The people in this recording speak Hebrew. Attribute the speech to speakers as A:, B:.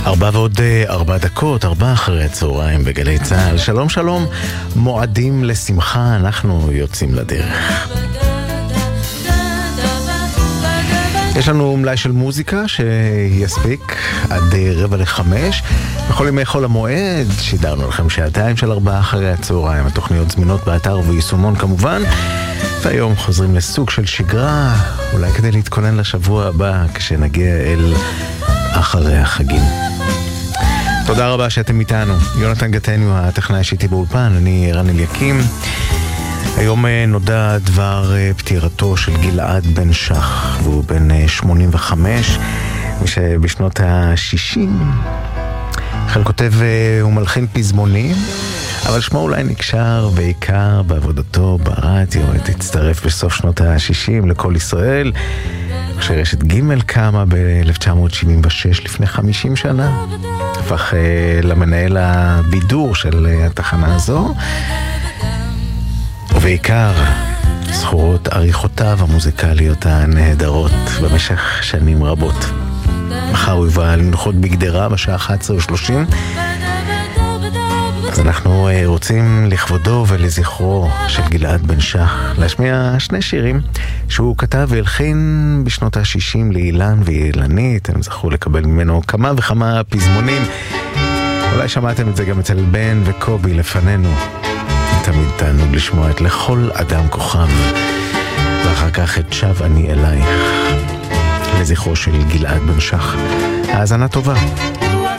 A: 4:04, 4 אחרי הצהריים בגלי צהל. שלום שלום, מועדים לשמחה, אנחנו יוצאים לדרך. יש לנו מלאי של מוזיקה שיספיק עד 4:45. בכל ימי חול המועד שידרנו לכם שעתיים של 4 אחרי הצהריים. התוכניות זמינות באתר ויישומון כמובן. והיום חוזרים לסוג של שגרה, אולי כדי להתכונן לשבוע הבא כשנגיע אל אחרי החגים. תודה רבה שאתם איתנו. יונתן גטניו, הטכנאי שאיתי באולפן, אני רן אליקים. היום נודע דבר פטירתו של גלעד בן שח, והוא בן 85, שבשנות ה-60 חל כותב ומלחין פזמונים, אבל שמו אולי נקשר בעיקר בעבודתו ברדיו. התצטרף בסוף שנות ה-60 לכל ישראל, כשרשת ג' קמה ב-1976, לפני 50 שנה. הפך למנהל הבידור של התחנה הזו, ובעיקר זכורות עריכותיו המוזיקליות הנהדרות במשך שנים רבות. מחר הוא יבוא לנחות בגדרה בשעה 11:30. אז אנחנו רוצים לכבודו ולזכרו של גלעד בן שח להשמיע 2 שירים שהוא כתב והלחין בשנות ה-60 לאילן ואילנית. הם זכו לקבל ממנו כמה וכמה פזמונים. אולי שמעתם את זה גם אצל בן וקובי לפנינו. תמיד תענוג לשמוע את לכל אדם כוכב, ואחר כך את שב אני אלייך, לזכרו של גלעד בן שח. האזנה טובה.